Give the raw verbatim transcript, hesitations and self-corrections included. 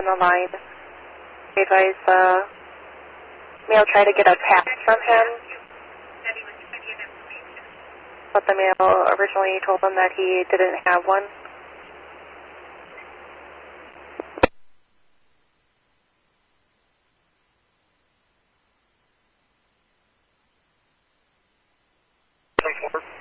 the line. They advised the male tried to get a pass from him, but the male originally told them that he didn't have one. ten four.